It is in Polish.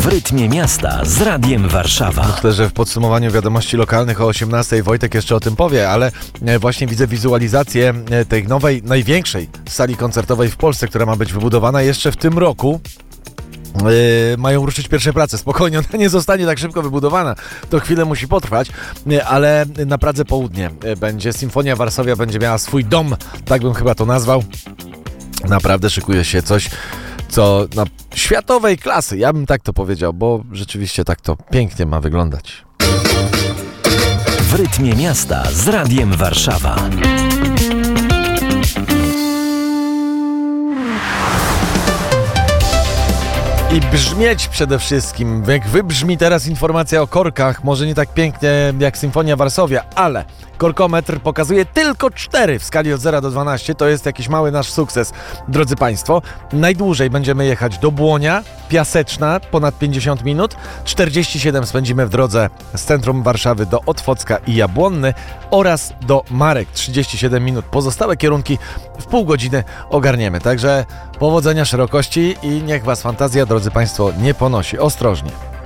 W rytmie miasta z Radiem Warszawa. Myślę, że w podsumowaniu wiadomości lokalnych o 18:00 Wojtek jeszcze o tym powie, ale właśnie widzę wizualizację tej nowej, największej sali koncertowej w Polsce, która ma być wybudowana jeszcze w tym roku. Mają ruszyć pierwsze prace. Spokojnie, ona nie zostanie tak szybko wybudowana. To chwilę musi potrwać, ale na Pradze Południe będzie Sinfonia Varsovia, będzie miała swój dom, tak bym chyba to nazwał. Naprawdę szykuje się coś, co na światowej klasy, ja bym tak to powiedział, bo rzeczywiście tak to pięknie ma wyglądać. W rytmie miasta z Radiem Warszawa. I brzmieć przede wszystkim. Jak wybrzmi teraz informacja o korkach, może nie tak pięknie jak Sinfonia Varsovia, ale korkometr pokazuje tylko 4 w skali od 0 do 12. To jest jakiś mały nasz sukces, drodzy Państwo. Najdłużej będziemy jechać do Błonia, Piaseczna, ponad 50 minut. 47 spędzimy w drodze z centrum Warszawy do Otwocka i Jabłonny oraz do Marek, 37 minut. Pozostałe kierunki w pół godziny ogarniemy. Także powodzenia, szerokości i niech Was fantazja, drodzy Państwo, nie ponosi. Ostrożnie.